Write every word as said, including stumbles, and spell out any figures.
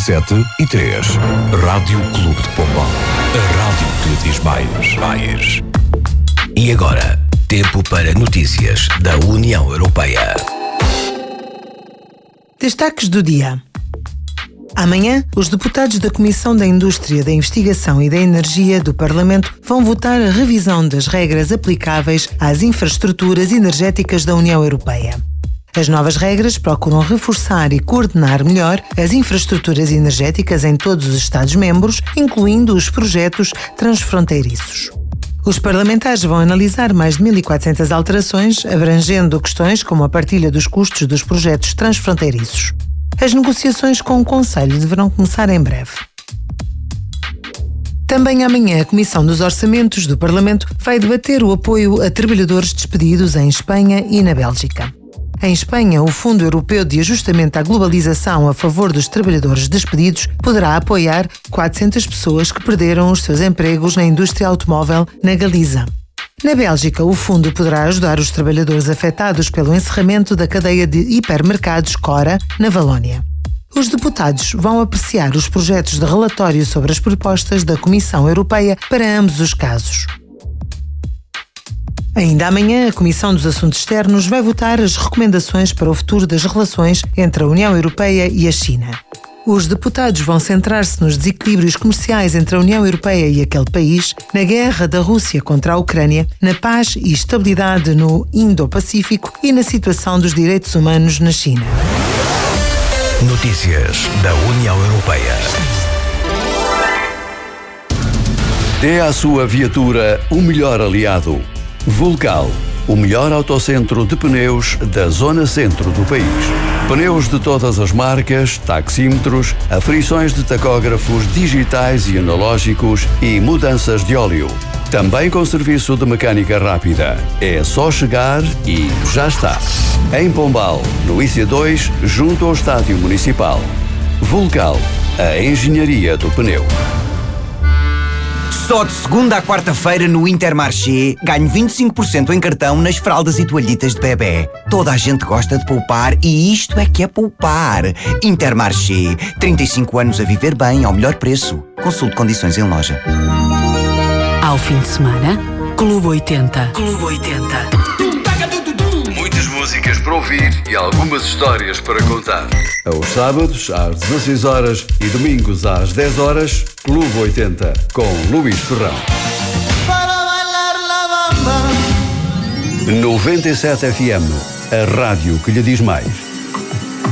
sete e três. Rádio Clube de Pombal. A rádio que lhe diz mais. mais. E agora, tempo para notícias da União Europeia. Destaques do dia. Amanhã, os deputados da Comissão da Indústria, da Investigação e da Energia do Parlamento vão votar a revisão das regras aplicáveis às infraestruturas energéticas da União Europeia. As novas regras procuram reforçar e coordenar melhor as infraestruturas energéticas em todos os Estados-membros, incluindo os projetos transfronteiriços. Os parlamentares vão analisar mais de mil e quatrocentas alterações, abrangendo questões como a partilha dos custos dos projetos transfronteiriços. As negociações com o Conselho deverão começar em breve. Também amanhã a Comissão dos Orçamentos do Parlamento vai debater o apoio a trabalhadores despedidos em Espanha e na Bélgica. Em Espanha, o Fundo Europeu de Ajustamento à Globalização a favor dos trabalhadores despedidos poderá apoiar quatrocentas pessoas que perderam os seus empregos na indústria automóvel na Galiza. Na Bélgica, o fundo poderá ajudar os trabalhadores afetados pelo encerramento da cadeia de hipermercados Cora, na Valónia. Os deputados vão apreciar os projetos de relatório sobre as propostas da Comissão Europeia para ambos os casos. Ainda amanhã, a Comissão dos Assuntos Externos vai votar as recomendações para o futuro das relações entre a União Europeia e a China. Os deputados vão centrar-se nos desequilíbrios comerciais entre a União Europeia e aquele país, na guerra da Rússia contra a Ucrânia, na paz e estabilidade no Indo-Pacífico e na situação dos direitos humanos na China. Notícias da União Europeia. Dê à sua viatura o melhor aliado. Vulcal, o melhor autocentro de pneus da zona centro do país. Pneus de todas as marcas, taxímetros, aferições de tacógrafos digitais e analógicos e mudanças de óleo. Também com serviço de mecânica rápida. É só chegar e já está. Em Pombal, no I C dois, junto ao Estádio Municipal. Vulcal, a engenharia do pneu. Só de segunda à quarta-feira no Intermarché ganho vinte e cinco por cento em cartão nas fraldas e toalhitas de bebê. Toda a gente gosta de poupar e isto é que é poupar. Intermarché, trinta e cinco anos a viver bem ao melhor preço. Consulte condições em loja. Ao fim de semana, Clube oitenta. Clube oitenta. Muitas músicas para ouvir e algumas histórias para contar. Aos sábados, às dezasseis horas e domingos às dez horas, Clube oitenta, com Luís Ferrão. noventa e sete F M, a rádio que lhe diz mais.